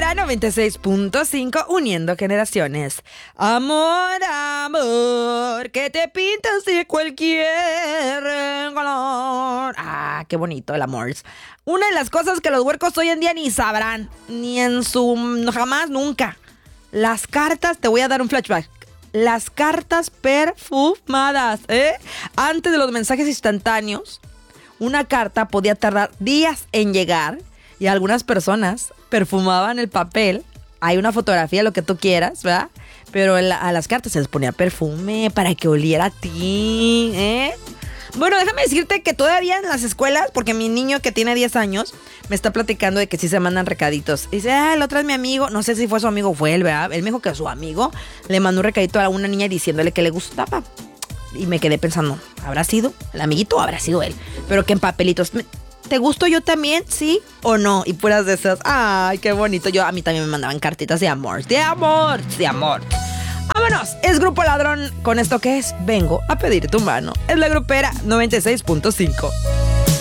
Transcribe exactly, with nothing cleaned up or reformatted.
Grupera noventa y seis punto cinco, uniendo generaciones. Amor, amor, que te pintas de cualquier color. Ah, qué bonito el amor. Una de las cosas que los huercos hoy en día ni sabrán, ni en su... jamás, nunca. Las cartas, te voy a dar un flashback. Las cartas perfumadas, ¿eh? Antes de los mensajes instantáneos, una carta podía tardar días en llegar y algunas personas perfumaban el papel. Hay una fotografía, lo que tú quieras, ¿verdad? Pero la, a las cartas se les ponía perfume para que oliera a ti, ¿eh? Bueno, déjame decirte que todavía en las escuelas, porque mi niño que tiene diez años me está platicando de que sí se mandan recaditos. Dice, ah, el otro es mi amigo. No sé si fue su amigo o fue él, ¿verdad? Él me dijo que su amigo le mandó un recadito a una niña diciéndole que le gustaba. Y me quedé pensando, ¿habrá sido el amiguito o habrá sido él? Pero que en papelitos. ¿Te gusto yo también? ¿Sí o no? Y puras de esas. Ay, qué bonito. Yo, a mí también me mandaban cartitas de amor. De amor, de amor. Vámonos, es Grupo Ladrón con esto que es Vengo a pedir tu mano. Es la Grupera noventa y seis punto cinco.